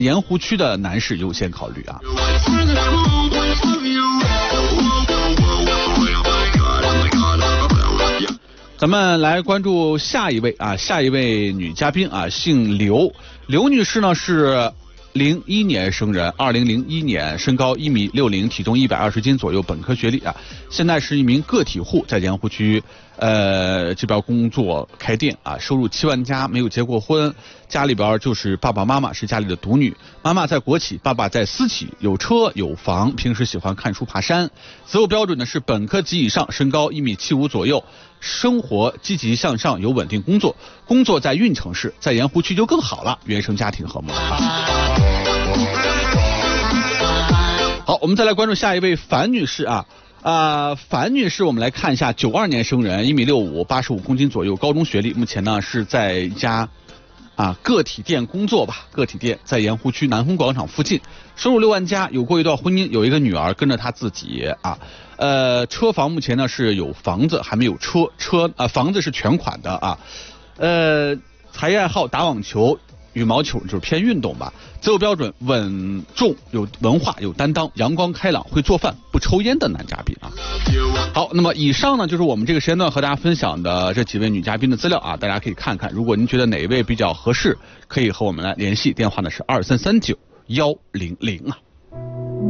盐湖区的男士优先考虑啊。咱们来关注下一位啊，下一位女嘉宾啊，姓刘，刘女士呢是01年生人，2001年，身高1.60米，体重120斤左右，本科学历啊，现在是一名个体户，在盐湖区这边工作开店啊，收入7万加，没有结过婚，家里边就是爸爸妈妈是家里的独女，妈妈在国企，爸爸在私企，有车有房，平时喜欢看书爬山，择偶标准呢是本科及以上，身高1.75米左右，生活积极向上，有稳定工作，工作在运城市，在盐湖区就更好了，原生家庭和睦。好，我们再来关注下一位樊女士啊。樊女士，我们来看一下，92年生人，1.65米，85公斤左右，高中学历，目前呢是在一家个体店工作吧，个体店在盐湖区南丰广场附近，收入6万加，有过一段婚姻，有一个女儿跟着她自己啊。车房目前呢是有房子，还没有车，房子是全款的啊。才艺爱好打网球、羽毛球，就是偏运动吧。择偶标准稳重、有文化、有担当、阳光开朗、会做饭、不抽烟的男嘉宾啊。好，那么以上呢就是我们这个时间段和大家分享的这几位女嘉宾的资料啊，大家可以看看。如果您觉得哪一位比较合适，可以和我们来联系，电话呢是2339-100啊。